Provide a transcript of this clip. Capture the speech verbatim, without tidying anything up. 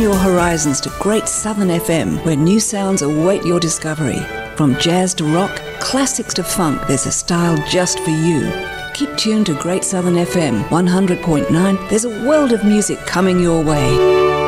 your horizons to Great Southern F M, where new sounds await your discovery. From jazz to rock, classics to funk, there's a style just for you. Keep tuned to Great Southern F M one hundred point nine. There's a world of music coming your way.